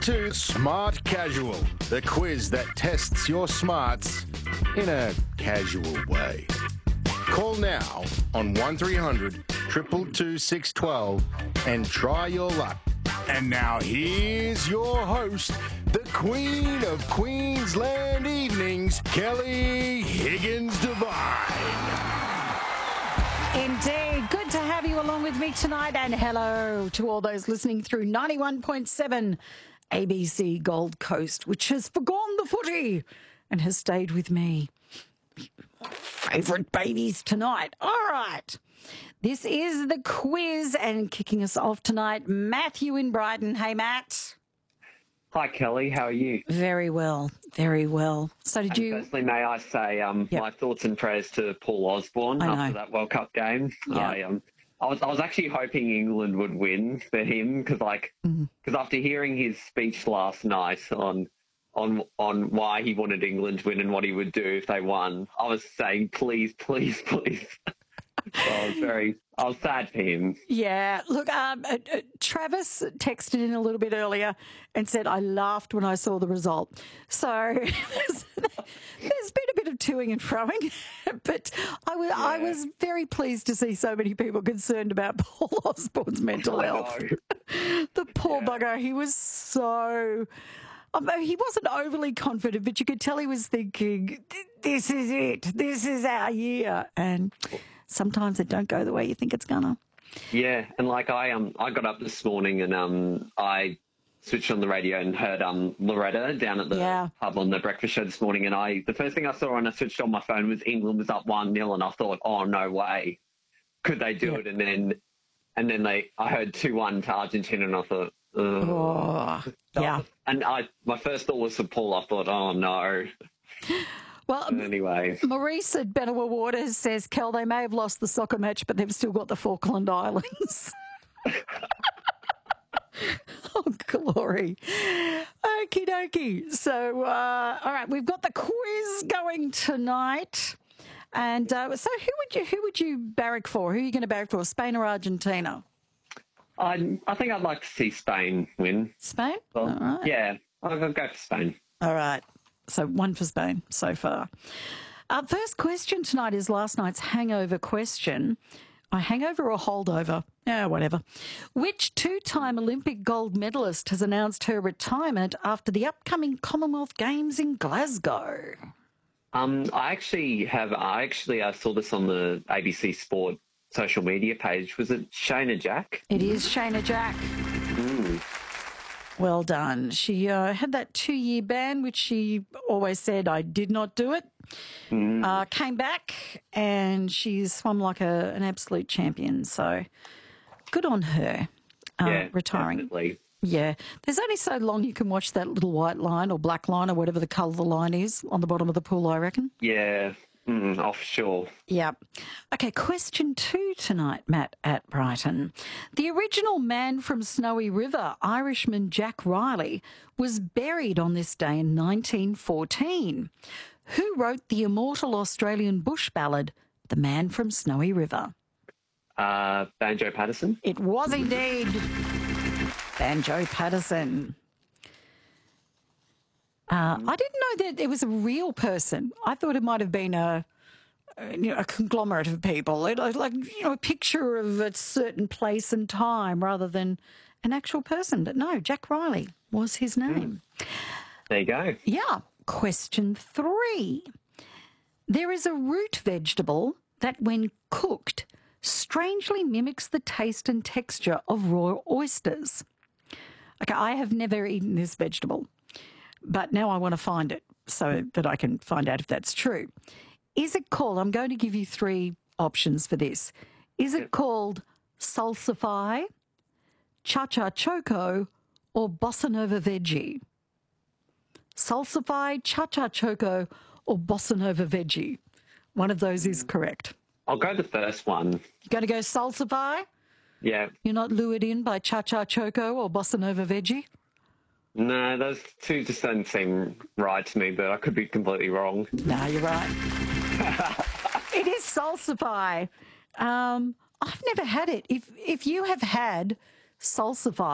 to Smart Casual, the quiz that tests your smarts in a casual way. Call now on 1300 222 612 and try your luck. And now here's your host, the Queen of Queensland Evenings, Kelly Higgins Devine. Indeed. Good to have you along with me tonight, and hello to all those listening through 91.7 ABC Gold Coast, which has forgone the footy and has stayed with me. Favourite babies tonight. All right. This is the quiz, and kicking us off tonight, Matthew in Brighton. Hey, Matt. Hi, Kelly. How are you? Very well. Very well. So did you... Firstly, may I say my thoughts and prayers to Paul Osborne after that World Cup game. Yeah. I was actually hoping England would win for him because after hearing his speech last night on why he wanted England to win and what he would do if they won, I was saying, please, please, please. So I was sad for him. Yeah. Look, Travis texted in a little bit earlier and said, I laughed when I saw the result. So there's been a bit of toing and froing, but I was very pleased to see so many people concerned about Paul Osborne's mental health. The poor bugger, he was so... he wasn't overly confident, but you could tell he was thinking, this is it. This is our year. And sometimes it don't go the way you think it's gonna. Yeah, and like I got up this morning and I switched on the radio and heard Loretta down at the pub on the breakfast show this morning, and the first thing I saw when I switched on my phone was England was up 1-0, and I thought, oh no way, could they do it? And then I heard 2-1 to Argentina, and I thought, and my first thought was for Paul. I thought, oh no. Well, anyway, Maurice at Benawa Waters says, Kel, they may have lost the soccer match, but they've still got the Falkland Islands. Oh, glory. Okie dokie. So, all right, we've got the quiz going tonight. And so who would you barrack for? Who are you going to barrack for, Spain or Argentina? I think I'd like to see Spain win. Spain? Well, all right. Yeah, I'll go for Spain. All right. So one for Spain so far. Our first question tonight is last night's hangover question. A hangover or holdover? Yeah, whatever. Which two-time Olympic gold medalist has announced her retirement after the upcoming Commonwealth Games in Glasgow? I saw this on the ABC Sport social media page. Was it Shayna Jack? It is Shayna Jack. Well done. She had that 2-year ban, which she always said, I did not do it. Came back and she's swum like an absolute champion. So good on her retiring. Definitely. Yeah. There's only so long you can watch that little white line or black line or whatever the colour the line is on the bottom of the pool, I reckon. Yeah. For sure. Yeah. Okay, question 2 tonight, Matt at Brighton. The original Man from Snowy River, Irishman Jack Riley, was buried on this day in 1914. Who wrote the immortal Australian bush ballad, The Man from Snowy River? Banjo Paterson? It was indeed Banjo Paterson. I didn't know that it was a real person. I thought it might have been a conglomerate of people, a picture of a certain place and time rather than an actual person. But no, Jack Riley was his name. There you go. Yeah. Question 3. There is a root vegetable that, when cooked, strangely mimics the taste and texture of raw oysters. Okay, I have never eaten this vegetable, but now I want to find it so that I can find out if that's true. Is it called, I'm going to give you 3 options for this. Is it called salsify, cha-cha choco, or bossa nova veggie? Salsify, cha-cha choco, or bossa nova veggie? One of those is correct. I'll go the first one. You're going to go salsify? Yeah. You're not lured in by cha-cha choco or bossa nova veggie? No, those two just don't seem right to me, but I could be completely wrong. No, you're right. It is salsify. I've never had it. If you have had salsify,